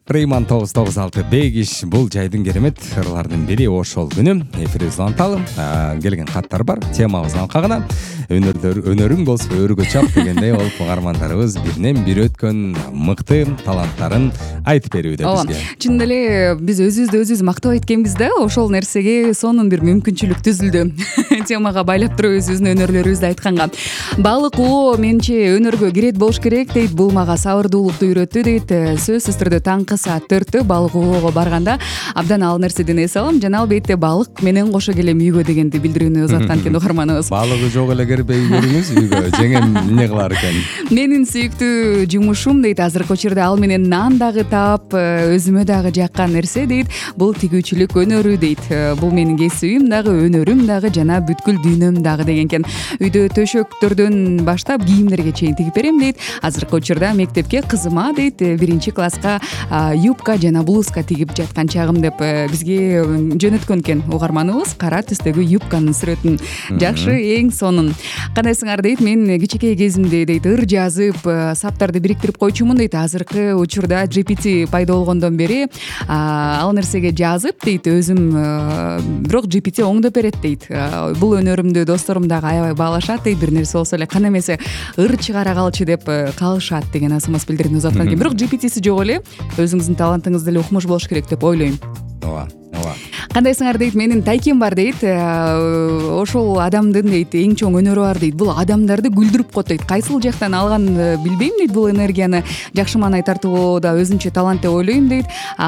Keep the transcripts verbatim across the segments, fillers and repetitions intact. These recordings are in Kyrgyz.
Рейман тогуз тогуз алты бегиш бул жайдын керемет ырлардын бири ошол күнү эфир уланталы келген каттар бар. Темабыздын алкагына өнөрдөр өнөрүң болсо өргө чап дегендей болуп угармандарыбыз биринен бири өткөн мыкты таланттарын айтып берүүдө бизге. Чын эле биз өзүбүздү өзүбүз мактап айткенбиз да, ошол нерсеге сонун бир мүмкүнчүлүк түзүлдү. Темага байлап туруп өзүбүздүн өнөрлөрүбүздү айтканга. Балык уу менче өнөргө кирет болуш керек дейт. Бул мага сабырдуулукту үйрөттү дейт. Сөзсүз түрдө таңкы саат төрттө балык оого барганда абдан ал нерседен эс алам. Жана албетте балык менен кошо келем үйгө дегенди билдирүүнү узаткан экен угарманыбыз. Балыгы жок эле кирбей көрүңүз үйгө. Жеңем эмне кылар экен? Менин сүйүктүү жумушум дейт. Азыркы учурда ал менен нан дагы таап, өзүмө дагы жаккан нерсе дейт. Бул тигүүчүлүк өнөрү дейт. Бул менин кесибим дагы, өнөрүм дагы жана бүткүл дүйнөм дагы деген экен. Үйдө төшөктөрдөн баштап кийимдерге чейин тигип берем дейт. Азыркы учурда мектепке кызыма дейт биринчи класска юбка жана блузка тигип жаткан чагым деп бизге жөнөткөн экен угарманыбыз. Кара түстөгү юбканын сүрөтүн. Жакшы, эң сонун. Кандайсыңар дейт. Мен кичинекей кезимде дейт ыр жазып, саптарды бириктирип койчумун дейт. Азыркы учурда джи пи ти пайда болгондон бери ал нерсеге жазып дейт өзүм, бирок джи пи ти оңдоп берет дейт. Бул өнөрүмдү досторум дагы аябай баалашат дейт. Бир нерсе болсо эле кана эмесе ыр чыгара калчы деп калышат деген асымас билдирүүнү узаткан экен. Бирок джи пи тиси жок эле өзүңүздүн талантыңызды эле укмуш болуш керек деп ойлойм. Ооба, ооба. Кандайсыңар дейт. Менин тайкем бар дейт. Ошол адамдын дейт эң чоң өнөрү бар дейт. Бул адамдарды күлдүрүп коет дейт. Кайсыл жактан алганын билбейм дейт. Бул энергияны жакшы маанай тартуууда өзүнчө талант деп ойлойм дейт.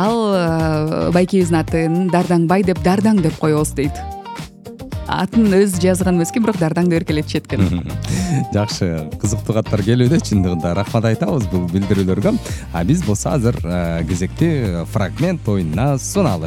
Ал байкебиздин атын Дардаңбай деп Дардаң деп коебуз дейт. Атын өз жазган эмески, бирок Дардаң деп эркелетишет экен. Жакшы, кызыктуу каттар келүүдө. Чындыгында рахмат айтабыз бул билдирүүлөргө. А биз болсо азыр кезекти фрагмент оюнуна суналы.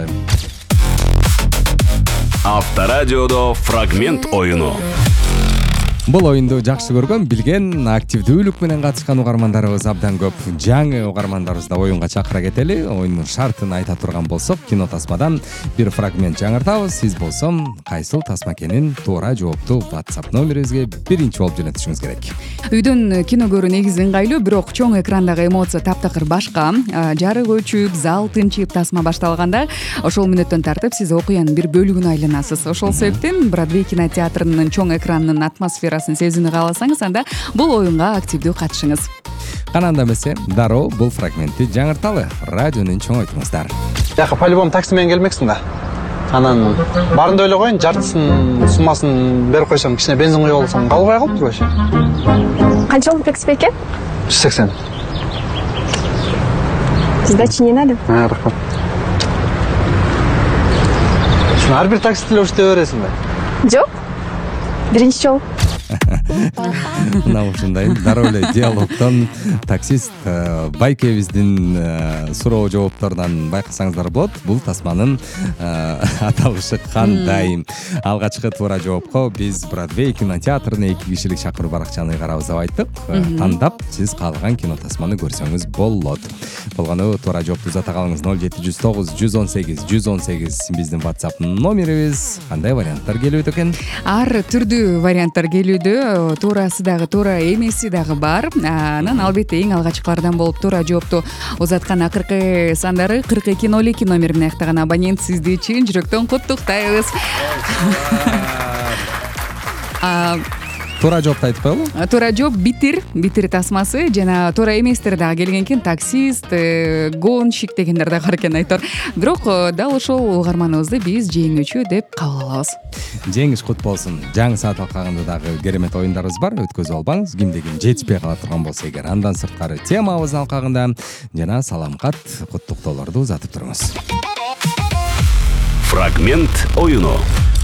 Авторадиодо фрагмент оюну. Бул оюнду жакшы көргөн, билген, активдүүлүк менен катышкан угармандарыбыз абдан көп. Жаңы угармандарыбызды оюнга чакыра кетели. Оюндун шартын айта турган болсок, кино тасмадан бир фрагмент жаңыртабыз. Сиз болсо кайсыл тасма экенин туура жоопту WhatsApp номерибизге биринчи болуп жөнөтүшүңүз керек. Үйдөн кино көрүү негизи ыңгайлуу, бирок чоң экрандагы эмоция таптакыр башка. Жарык өчүп, зал тынчып, тасма башталганда ошол мүнөттөн тартып сиз окуянын бир бөлүгүнө айланасыз. Ошол себептен Бродвей кинотеатрынын чоң экранынын атмосфера сезүүнү кааласаңыз, анда бул оюнга активдүү катышыңыз. Кананда эмесе, дароо бул фрагментти жаңырталы. Радионун чоң айтыңыздар. Жака по-любому такси менен келмексиң да. Анан барында ойлой коеюн, жартысын суммасын берип койсом, кичине бензин куюп алсам, калбай калып турбайчы. Канча болуп такси экен? жүз сексен. Сдачи не надо? А, рахмат. Сен ар бир такси деле уштей бересиң да? Жок. Биринчи жолу. Мына ушундай дароо эле диалогдон таксист байкебиздин суроо жоопторунан байкасаңыздар болот. Бул тасманын аталышы кандай? Алгачкы туура жоопко биз Бродвей кинотеатрына эки кишилик чакыруу баракчаны карабыз деп айттык. Тандап сиз каалаган кино тасманы көрсөңүз болот. Болгону туура жоопту узата калыңыз. ноль жети жүз тогуз жүз он сегиз жүз он сегиз биздин WhatsApp номерибиз. Кандай варианттар келүүдө экен? Ар түрдүү варианттар келүүдө. Туурасы дагы, туура эмеси дагы бар. Анан албетте эң алгачкылардан болуп туура жоопту узаткан акыркы сандары кырк эки ноль эки номер менен аяктаган абонент сизди чын жүрөктөн куттуктайбыз. Туура жоопту айтып коелу. Туура жооп битир, битир тасмасы жана туура эместер дагы келген экен. Таксист, гонщик дегендер дагы бар экен айтор. Бирок дал ошол угарманыбызды биз жеңүүчү деп кабыл алабыз. Жеңиш кут болсун. Жаңы саат алкагында дагы керемет оюндарыбыз бар. Өткөзүп албаңыз. Кимде ким жетишпей кала турган болсо эгер, андан сырткары темабыздын алкагында жана салам кат, куттуктоолорду узатып туруңуз. Фрагмент оюну.